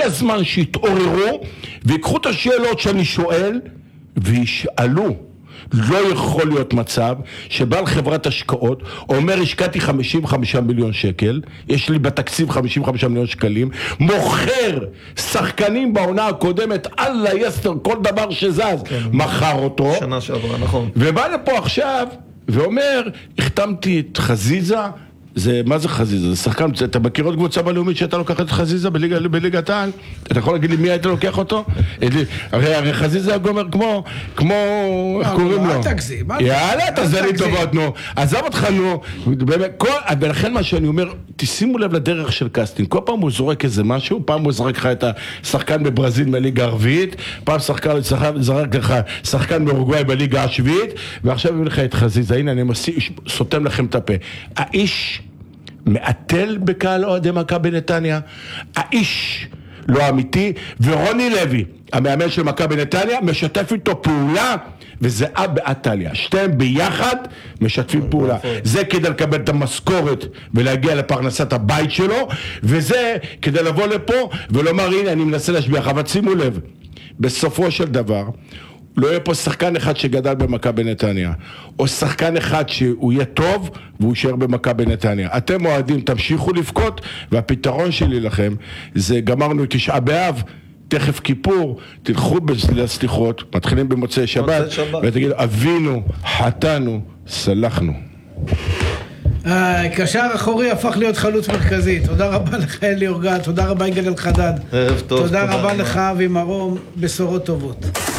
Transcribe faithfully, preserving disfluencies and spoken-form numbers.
הזמן שיתעוררו ויקחו את השאלות שאני שואל וישאלו. לא יכול להיות מצב שבעל חברת השקעות אומר השקעתי חמישים וחמישה מיליון שקל, יש לי בתקציב חמישים וחמישה מיליון שקלים, מוכר שחקנים בעונה הקודמת, אללה יסתר, כל דבר שזז, כן, מכר אותו שנה שעברה, נכון, ובא לפה עכשיו ואומר החתמתי את חזיזה. זה, מה זה חזיזה? זה שחקן, אתה מכיר עוד קבוצה בלאומית שאתה לוקח את חזיזה בליגת העל? אתה יכול להגיד לי מי היית לוקח אותו? הרי חזיזה הגומר כמו, כמו, איך קוראים לו? אל תגזים. יאללה, תעשה לי טובות, נו. עזב אותך, נו. ולכן מה שאני אומר, תשימו לב לדרך של קסטינג. כל פעם הוא זורק איזה משהו, פעם הוא זרק לך את השחקן בברזיל מהליגה הרביעית, פעם שחקן זרק לך שחקן באורוגוואי בליגה השביעית, ועכשיו הביא לך את חזיזה. הנה, אני סותם לכם את הפה. האיש מעטל בקהל אוהדי מכבי נתניה, האיש לא אמיתי, ורוני לוי, המאמן של מכבי נתניה, משתף איתו פעולה, וזה אב באטליה, שתיהם ביחד משתפים פעולה. זה כדי לקבל את המשכורת ולהגיע לפרנסת הבית שלו, וזה כדי לבוא לפה ולומר הנה אני מנסה להשביח. אבל שימו לב, בסופו של דבר לא יהיה פה שחקן אחד שגדל במכבי נתניה, או שחקן אחד שהוא יהיה טוב והוא יישאר במכבי נתניה. אתם אוהדים, תמשיכו לבכות, והפתרון שלי לכם זה גמרנו תשעה באב, תכף כיפור, תלכו לסליחות, מתחילים במוצאי שבת, ותגידו אבינו, חטאנו, סלחנו. קשר אחורי הפך להיות חלוץ מרכזי. תודה רבה לך אלי אורגד, תודה רבה יגאל אלחדד, תודה רבה לך אבי מרום, בשורות טובות.